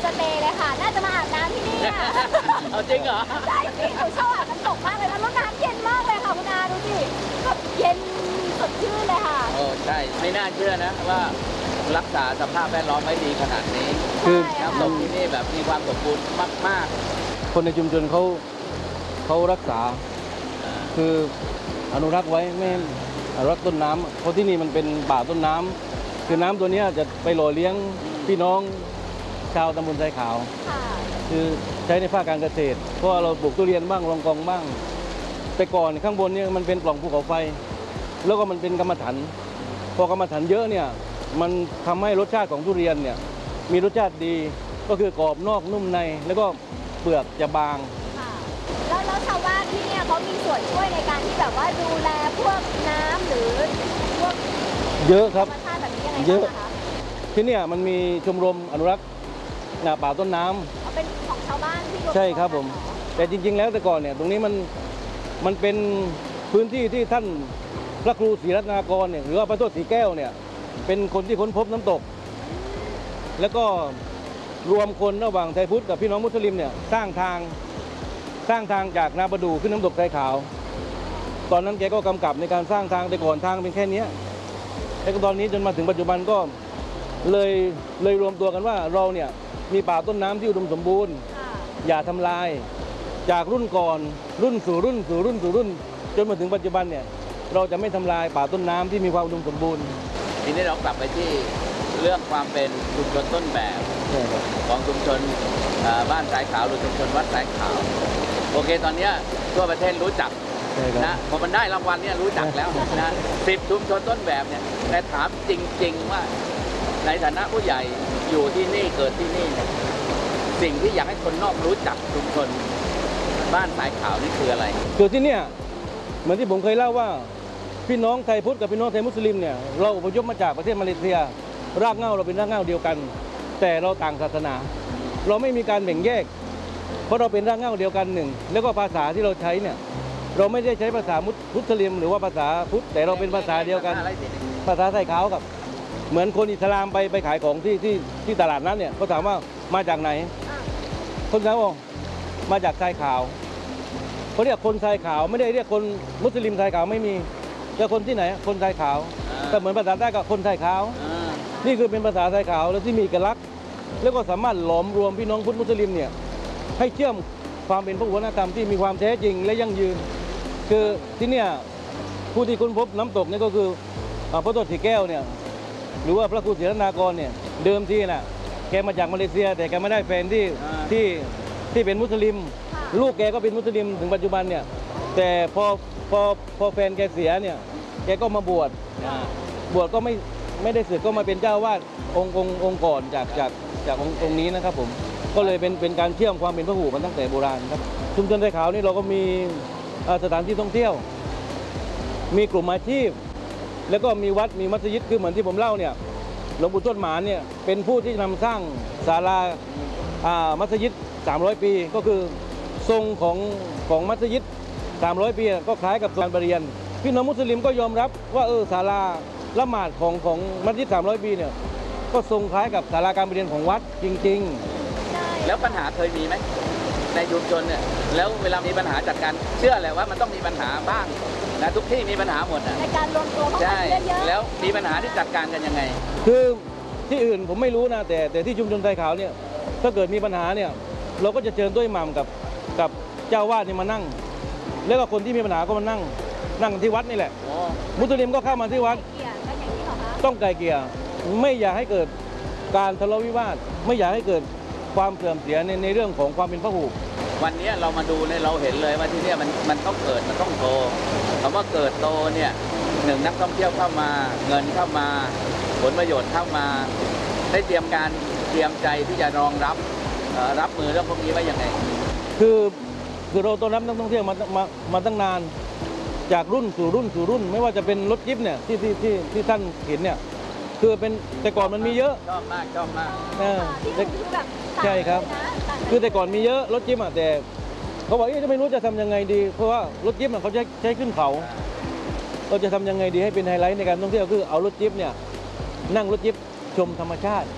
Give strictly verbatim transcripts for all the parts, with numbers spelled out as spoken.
สเตย์เลยค่ะน่าจะมาอาบน้ำที่นี่เอาจริงเหรอใช่จริงหนูชอบอาบน้ำตกมากเลยนะแล้วน้ำเย็นมากเลยค่ะคุณอาดูสิแบบเย็นสดชื่นเลยค่ะโอ้ใช่ไม่น่าเชื่อนะว่ารักษาสภาพแวดล้อมไม่ดีขนาดนี้คือน้ำตกที่นี่แบบมีความสมบูรณ์มากๆคนในชุมชนเขาเขารักษาคืออนุรักษ์ไว้ไม่อนุรักษ์ต้นน้ำเพราะที่นี่มันเป็นป่าต้นน้ำคือน้ำตัวนี้จะไปหล่อเลี้ยงพี่น้องชาวตำบลทรายขาวคือใช้ในภาคการเกษตรเพราะเราปลูกทุเรียนบ้างรองกองบ้างแต่ก่อนข้างบนเนี่ยมันเป็นปล่องภูเขาไฟแล้วก็มันเป็นกรรมฐานพอกรรมฐานเยอะเนี่ยมันทำให้รสชาติของทุเรียนเนี่ยมีรสชาติดีก็คือกรอบนอกนุ่มในแล้วก็เปลือกจะบางแล้วแล้วชาวบ้านที่เนี่ยเขามีส่วนช่วยในการที่แบบว่าดูแลพวกน้ำหรือพวกเยอะครับแบบนี้ยังไงเยอะที่เนี่ยมันมีชมรมอนุรักษ์ป่าต้นน้ำเป็นของชาวบ้านที่ใช่ครับผมแต่จริงๆแล้วแต่ก่อนเนี่ยตรงนี้มันมันเป็นพื้นที่ที่ท่านพระครูศรีรัตนากรเนี่ยหรือว่าพระโทษศรีแก้วเนี่ยเป็นคนที่ค้นพบน้ำตกแล้วก็รวมคนระหว่างไทยพุทธกับพี่น้องมุสลิมเนี่ยสร้างทางสร้างทางจากนาบดูขึ้นน้ำตกทรายขาวตอนนั้นแกก็กำกับในการสร้างทางแต่ก่อนทางเป็นแค่นี้แล้วก็ตอนนี้จนมาถึงปัจจุบันก็เลยเลยรวมตัวกันว่าเราเนี่ยมีป่าต้นน้ำที่อุดมสมบูรณ์อย่าทำลายจากรุ่นก่อนรุ่นสู่รุ่นสู่รุ่นสู่รุ่นจนมาถึงปัจจุบันเนี่ยเราจะไม่ทำลายป่าต้นน้ำที่มีความอุดมสมบูรณ์ทีนี้เรากลับไปที่เรื่องความเป็นชุมชนต้นแบบของชุมชนบ้านทรายขาวหรือชุมชนวัดทรายขาวโอเคตอนนี้ทั่วประเทศรู้จักนะพอมันได้รางวัลเนี่ยรู้จักแล้วนะสิบชุมชนต้นแบบเนี่ยแต่ถามจริงๆว่าในฐานะผู้ใหญ่อยู่ที่นี่เกิดที่นี่สิ่งที่อยากให้คนนอกรู้จักชุมชนบ้านทรายขาวนี่คืออะไรคือที่เนี่ยเหมือนที่ผมเคยเล่าว่าพี่น้องไทยพุทธกับพี่น้องไทยมุสลิมเนี่ยเราอพยพมาจากประเทศมาเลเซียรากเหง้าเราเป็นรากเหง้าเดียวกันแต่เราต่างศาสนาเราไม่มีการแบ่งแยกเพราะเราเป็นรากเหง้าเดียวกันหนึ่งแล้วก็ภาษาที่เราใช้เนี่ยเราไม่ได้ใช้ภาษามุสลิมหรือว่าภาษาพุทธแต่เราเป็นภาษาเดียวกันภาษาทรายขาวกับเหมือนคนอิสลามไปไปขายของที่ที่ที่ตลาดนั้นเนี่ยเขาถามว่ามาจากไหนคนถามว่ามาจากทรายขาวเขาเรียกคนทรายขาวไม่ได้เรียกคนมุสลิมทรายขาวไม่มีแต่คนที่ไหนคนทรายขาวแต่เหมือนภาษาใต้ก็คนทรายขาวนี่คือเป็นภาษาทรายขาวแล้วที่มีเอกลักษณ์แล้วก็สามารถหลอมรวมพี่น้องพุทธมุสลิมเนี่ยให้เชื่อมความเป็นพหุวัฒนธรรมที่มีความแท้จริงและยั่งยืนคือที่เนี่ยผู้ที่ค้นพบน้ำตกนี่ก็คือพระโทษศรีแก้วเนี่ยหรือว่าพระครูศรีรัตนากรเนี่ยเดิมทีน่ะแกมาจากมาเลเซียแต่แกไม่ได้แฟนที่ที่ที่เป็นมุสลิมลูกแกก็เป็นมุสลิมถึงปัจจุบันเนี่ยแต่พอพอพอแฟนแกเสียเนี่ยแกก็มาบวชบวชก็ไม่ไม่ได้สึกก็มาเป็นเจ้าวาดองค์องค์องค์ก่อนจากจากจากองค์ตรงนี้นะครับผมก็เลยเป็นเป็นการเชื่อมความเป็นพหุมันตั้งแต่โบราณครับชุมชนทรายขาวนี่เราก็มีสถานที่ท่องเที่ยวมีกลุ่มอาชีพแล้วก็มีวัดมีมัสยิดคือเหมือนที่ผมเล่าเนี่ยหลวงปู่ทวดหมานเนี่ยเป็นผู้ที่นำสร้างศาลามัสยิดสามร้อยปีก็คือทรงของของมัสยิดสามร้อยปีก็คล้ายกับการประเรียนพี่น้องมุสลิมก็ยอมรับว่าเออศาลาละหมาดของของมัสยิดสามร้อยปีเนี่ยก็ทรงคล้ายกับศาลาการประเรียนของวัดจริงๆแล้วปัญหาเคยมีไหมในชุมชนเนี่ยแล้วเวลามีปัญหาจัดการเชื่อแหละว่ามันต้องมีปัญหาบ้างนะทุกที่มีปัญหาหมดในการรวมตัวเข้ามาเยอะๆแล้วมีปัญหาที่จัดการกันยังไงคือที่อื่นผมไม่รู้นะแต่แต่ที่ชุมชนทรายขาวเนี่ยถ้าเกิดมีปัญหาเนี่ยเราก็จะเชิญด้วยหม่ำกับกับเจ้าวาดนี่มานั่งแล้วก็คนที่มีปัญหาก็มานั่งนั่งที่วัดนี่แหละมุสลิมก็เข้ามาที่วัดต้องไกลเกลี่ยไม่อยากให้เกิดการทะเลาะวิวาทไม่อยากให้เกิดความเสื่อมเสียในในเรื่องของความเป็นพหุวันนี้เรามาดูเนี่ยเราเห็นเลยว่าที่นี่มันมันต้องเกิดมันต้องโตคำว่าเกิดโตเนี่ยหนึ่งนักท่องเที่ยวเข้ามาเงินเข้ามาผลประโยชน์เข้ามาได้เตรียมการเตรียมใจที่จะรองรับรับมือเรื่องพวกนี้ไว้ยังไงคือคือเราต้อนรับนักท่องเที่ยวมามามาตั้งนานจากรุ่นสู่รุ่นสู่รุ่นไม่ว่าจะเป็นรถจิ๊บเนี่ยที่ที่ที่ที่ท่านเห็นเนี่ยคือเป็นแต่ก่อนมันมีเยอะชอบมากชอบมากใช่ครับคือแต่ก่อนมีเยอะรถจิ๊บอ่ะแต่เขาบอกจะไม่รู้จะทำยังไงดีเพราะว่ารถจิ๊บเขาใช้ใช้ขึ้นเขาเราจะทำยังไงดีให้เป็นไฮไลท์ในการท่องเที่ยวคือเอารถจิ๊บเนี่ยนั่งรถจิ๊บชมธรรมชาติ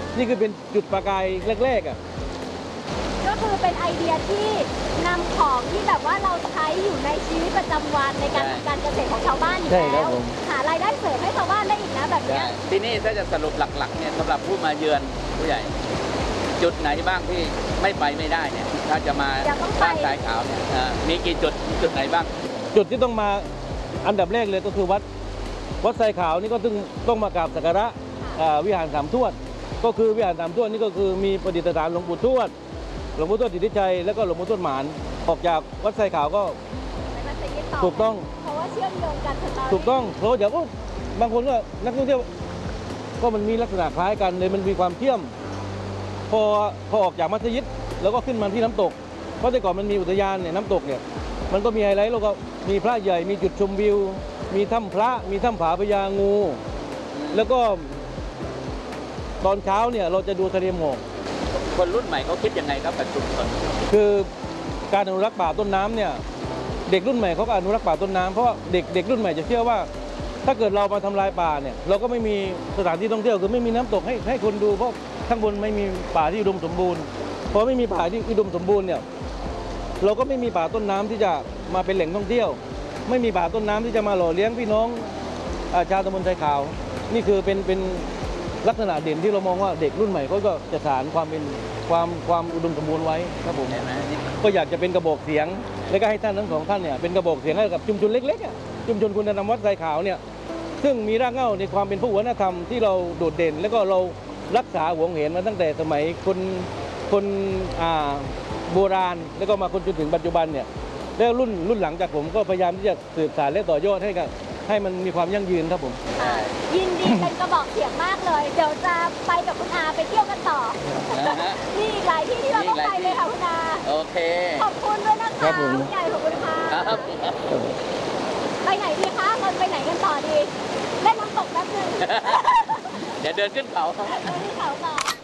นี่คือเป็นจุดประกายแรกๆอ่ะก็คือเป็นไอเดียที่นำของที่แบบว่าเราใช้อยู่ในชีวิตประจำวันในการทำการเกษตรของชาวบ้านอยู่ใช่ครัแล้บวผมหารายได้เสริมให้ชาวบ้านได้อีกนะแบบเนี้ยที่นี่ถ้าจะสรุปหลักๆเนี่ยสำหรับผู้มาเยือนผู้ใหญ่ จุดไหนบ้างที่ไม่ไปไม่ได้เนี่ยถ้าจะมายังต้องไปบ้านทรายขาวเนี่ยอ่ามีกี่จุดจุดไหนบ้างจุดที่ต้องมาอันดับแรกเลยก็คือวัดวัดไซขาวนี่ก็ต้องต้องมากราบสักการะอ่าวิหารสามทวด ก็คือวิหารสามทวดนี่ก็คือมีประดิษฐานหลวงปู่ทวดหลวงปู่ทวดสิทธิชัยแล้วก็หลวงปู่ทวดหมานออกจากวัดไซขาวก็ไปมัสยิดต่อถูกต้องเพราะว่าเชื่อมโยงกันสตอรี่ถูกต้องเพราะเดี๋ยวก็บางคนก็นักท่องเที่ยวก็มันมีลักษณะคล้ายกันเลยมันมีความเชื่อม พอพอออกจากมัสยิดแล้วก็ขึ้นมาที่น้ำตก เพราะแต่ก่อนมันมีอุทยานเนี่ยน้ำตกเนี่ยมันก็มีไฮไลท์แล้วก็มีพระใหญ่มีจุดชมวิว มีถ้ำพระมีถ้ำผาพญางู แล้วก็ตอนเช้าเนี่ยเราจะดูทะเลหมอกคนรุ่นใหม่เขาคิดยังไงครับกับชุมชนคือการอนุรักษ์ป่าต้นน้ำเนี่ยเด็กรุ่นใหม่เขาก็อนุรักษ์ป่าต้นน้ำเพราะว่าเด็กเด็กรุ่นใหม่จะเชื่อว่า ถ้าเกิดเรามาทำลายป่าเนี่ยเราก็ไม่มีสถานที่ท่องเที่ยวคือไม่มีน้ำตกให้ให้คนดูเพราะข้างบนไม่มีป่าที่อุดมสมบูรณ์พอไม่มีป่าที่อุดมสมบูรณ์เนี่ยเราก็ไม่มีป่าต้นน้ำที่จะมาเป็นแหล่งท่องเที่ยว ไม่มีป่าต้นน้ำที่จะมาหล่อเลี้ยงพี่น้องอ่าชาวตำบลชายขาว นี่คือเป็นเป็นลักษณะเด่นที่เรามองว่าเด็กรุ่นใหม่เขาก็จะสานความเป็นความความอุดมสมบูรณ์ไว้ครับผมเห็นไหมนี่ก็อยากจะเป็นกระบอกเสียง และก็ให้ท่านทั้งสองท่านเนี่ยเป็นกระบอกเสียงให้กับชุมชนเล็กๆอ่ะชุมชนคุณธรรมวัดไซขาวเนี่ยซึ่งมีรากเหง้าในความเป็นพหุวัฒนธรรมที่เราโดดเด่น แล้วก็เรารักษาหวงเห็นมาตั้งแต่สมัยคนคนอ่าโบราณ แล้วก็มาคนจนถึงปัจจุบันเนี่ยแล้วรุ่นรุ่นหลังจากผมก็พยายามที่จะสืบสานและต่อยอดให้กับให้มันมีความยั่งยืนครับผมค่ะยินดีเป็นกระบอกเสียงมากเลย เดี๋ยวจะไปกับคุณอาไปเที่ยวกันต่อนะฮะมีอีกหลายที่ที่เราต้องไปเลยค่ะคุณอาโอเคขอบคุณด้วยนะครัคะบผมผู้ใหญ่ขอบคุณค่ะครับไปไหนดีคะเราไปไหนกันต่อดี เล่นน้ำตกแป๊บนึงเดี๋ยวเดินขึ้นเขาไปที่เขาต่อ